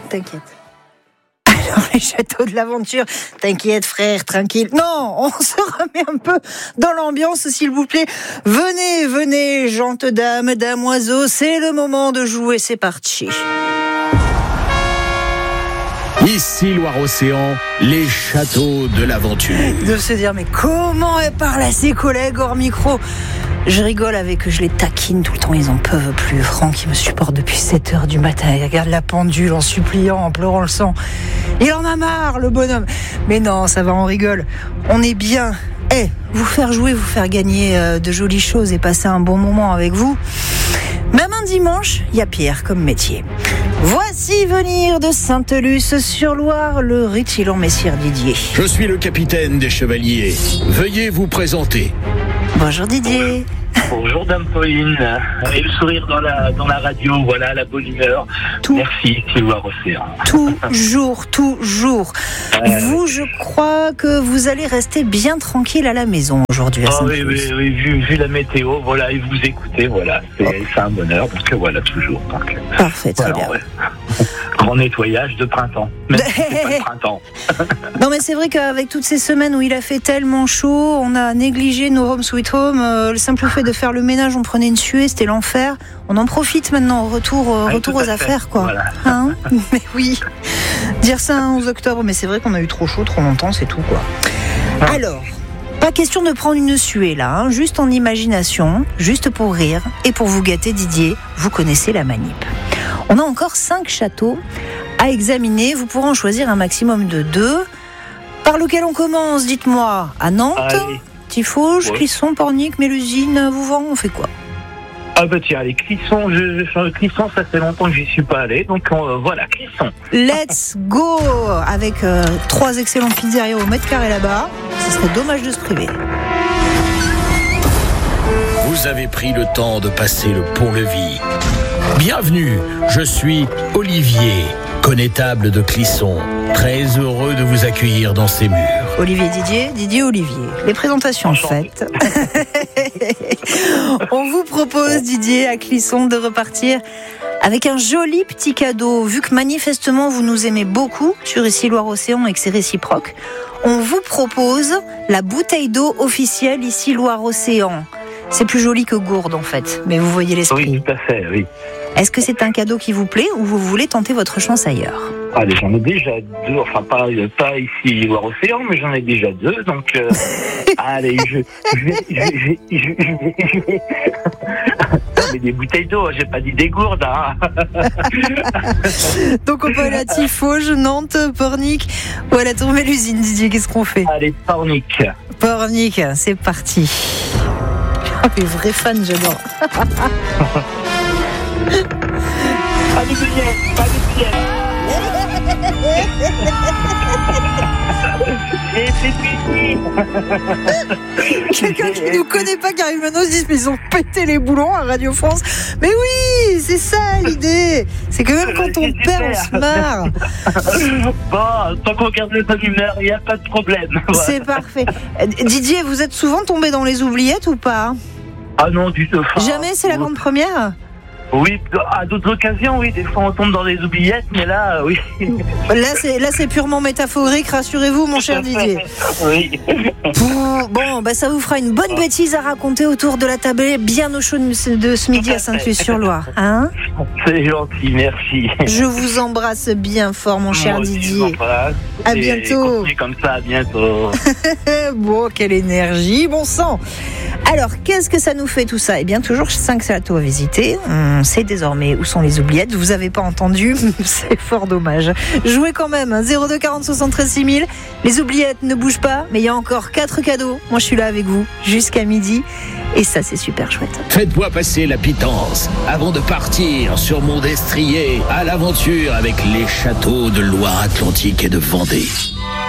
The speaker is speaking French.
t'inquiète. Alors, les châteaux de l'aventure, t'inquiète frère, tranquille. Non, on se remet un peu dans l'ambiance, s'il vous plaît. Venez, gentes dames, damoiseaux, c'est le moment de jouer, c'est parti. Ici Loire-Océan, les châteaux de l'aventure. De se dire, mais comment elle parle à ses collègues hors micro? Je rigole avec eux, je les taquine tout le temps, ils en peuvent plus. Franck, il me supporte depuis 7h du matin, il regarde la pendule en suppliant, en pleurant le sang. Il en a marre, le bonhomme. Mais non, ça va, on rigole. On est bien. Vous faire jouer, vous faire gagner de jolies choses et passer un bon moment avec vous. Même un dimanche, il y a Pierre comme métier. Voici venir de Sainte-Luce-sur-Loire le rutilant messire Didier. Je suis le capitaine des chevaliers. Veuillez vous présenter. Bonjour Didier. Bonjour Dame Pauline. Et le sourire dans la radio, voilà, la bonne humeur. Merci, c'est Loire-Océan. Toujours. Vous, je crois que vous allez rester bien tranquille à la maison aujourd'hui à Sainte-Luce. Oui, vu la météo, voilà, et vous écoutez, voilà, c'est un bonheur, parce que voilà, toujours. Donc, parfait, très bien. Ouais. Grand nettoyage de printemps. Même si c'est pas le printemps. Non, mais c'est vrai qu'avec toutes ces semaines où il a fait tellement chaud, on a négligé nos Home Sweet Home. Le simple fait de faire le ménage, on prenait une suée, c'était l'enfer. On en profite maintenant, retour aux affaires, quoi. Voilà. Hein? Mais oui, dire ça un 11 octobre, mais c'est vrai qu'on a eu trop chaud, trop longtemps, c'est tout, quoi. Alors, pas question de prendre une suée là, hein, juste en imagination, juste pour rire et pour vous gâter, Didier, vous connaissez la manip. On a encore 5 châteaux à examiner. Vous pourrez en choisir un maximum de 2. Par lequel on commence, dites-moi? À Nantes, Tifauge, Clisson, Pornic, Mélusine, Vouvant, on fait quoi? Ah bah tiens, les Clisson, Clisson, ça fait longtemps que j'y suis pas allé, donc voilà, Clisson. Let's go. Avec 3 excellentes pizzerias au mètre carré là-bas, ce serait dommage de se priver. Vous avez pris le temps de passer le pont-levis. Bienvenue, je suis Olivier, connétable de Clisson. Très heureux de vous accueillir dans ces murs. Olivier Didier Olivier. Les présentations faites. On vous propose, Didier, à Clisson, de repartir avec un joli petit cadeau. Vu que manifestement vous nous aimez beaucoup sur Ici Loire-Océan et que c'est réciproque, on vous propose la bouteille d'eau officielle Ici Loire-Océan. C'est plus joli que gourde en fait, mais vous voyez l'esprit. Oui, tout à fait, oui. Est-ce que c'est un cadeau qui vous plaît ou vous voulez tenter votre chance ailleurs? Allez, j'en ai déjà 2, enfin pas ici Loire-Océan, mais j'en ai déjà 2, donc allez, je vais... Mais des bouteilles d'eau, j'ai pas dit des gourdes, hein. Donc on peut aller à Tifauge, Nantes, Pornic ou à la Tour Mélusine, Didier, qu'est-ce qu'on fait? Allez, Pornic, c'est parti. Les vrais fans, j'adore. Pas de billets. Quelqu'un qui ne nous connaît pas, qui arrive maintenant se dit mais ils ont pété les boulons à Radio France. Mais oui, c'est ça l'idée. C'est que même quand on perd, on se marre. Bon, tant qu'on garde le bonne humeur, il n'y a pas de problème. C'est parfait. Didier, vous êtes souvent tombé dans les oubliettes ou pas? Ah non, du tout. Jamais, c'est la grande première? Oui, à d'autres occasions, oui, des fois on tombe dans des oubliettes, mais là, oui. Là, c'est purement métaphorique, rassurez-vous, mon cher Didier. Oui. Bon, ça vous fera une bonne bêtise à raconter autour de la table bien au chaud de ce midi à Sainte-Luce-sur-Loire. Hein? C'est gentil, merci. Je vous embrasse bien fort, mon cher Didier. À bientôt. Continuez comme ça, à bientôt. Bon, quelle énergie, bon sang. Alors, qu'est-ce que ça nous fait tout ça? Eh bien, toujours 5 châteaux à visiter. On sait désormais où sont les oubliettes. Vous n'avez pas entendu, c'est fort dommage. Jouez quand même, 02 40 73 6000. Les oubliettes ne bougent pas, mais il y a encore 4 cadeaux. Moi, je suis là avec vous jusqu'à midi. Et ça, c'est super chouette. Faites-moi passer la pitance avant de partir sur mon destrier à l'aventure avec les châteaux de Loire-Atlantique et de Vendée.